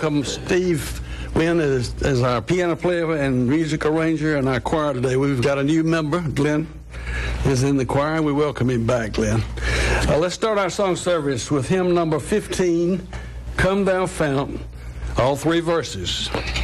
welcome Steve Wynn as our piano player and music arranger in our choir today. We've got a new member. Glenn is in the choir. We welcome him back, Glenn. Let's start our song service with hymn number 15, Come Thou Fount, all three verses.